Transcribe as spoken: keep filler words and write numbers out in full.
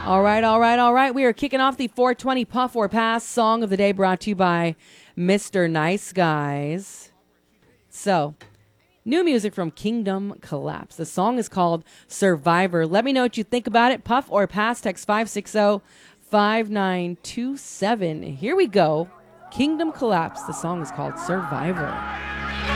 All right, all right, all right. We are kicking off the four twenty Puff or Pass song of the day, brought to you by Mister Nice Guys. So, new music from Kingdom Collapse. The song is called Survivor. Let me know what you think about it. Puff or Pass, text five six zero, five nine two seven. Here we go. Kingdom Collapse. The song is called Survivor.